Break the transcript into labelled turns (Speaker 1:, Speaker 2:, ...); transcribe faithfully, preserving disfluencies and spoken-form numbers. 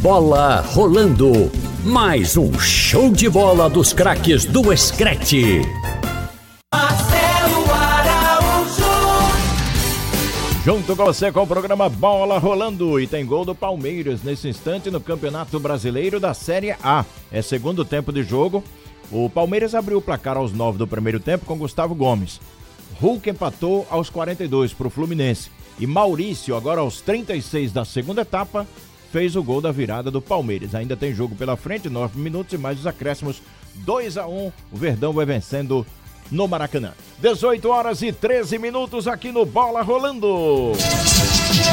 Speaker 1: Bola rolando. Mais um show de bola dos craques do Screte.
Speaker 2: Marcelo Araújo.
Speaker 3: Junto com você com o programa Bola Rolando. E tem gol do Palmeiras nesse instante no Campeonato Brasileiro da Série A. É segundo tempo de jogo. O Palmeiras abriu o placar aos nove do primeiro tempo com Gustavo Gomes. Hulk empatou aos quarenta e dois para o Fluminense. E Maurício, agora aos trinta e seis da segunda etapa, fez o gol da virada do Palmeiras. Ainda tem jogo pela frente, nove minutos e mais os acréscimos. dois a um, o Verdão vai vencendo no Maracanã. dezoito horas e treze minutos aqui no Bola Rolando.